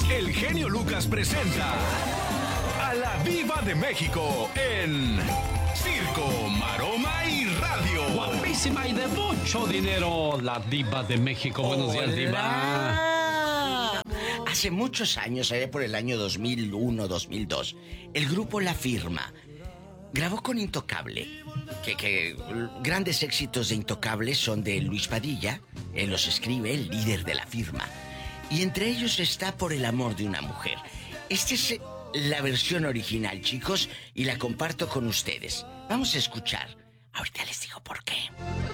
el genio Lucas presenta a la Diva de México en Circo, Maroma y Radio. Guapísima y de mucho dinero, la Diva de México. Buenos días, Diva. Hace muchos años, allá por el año 2001, 2002, el grupo La Firma grabó con Intocable, que grandes éxitos de Intocable son de Luis Padilla, él los escribe, el líder de La Firma, y entre ellos está Por el amor de una mujer. Esta es la versión original, chicos, y la comparto con ustedes. Vamos a escuchar. Ahorita les digo por qué.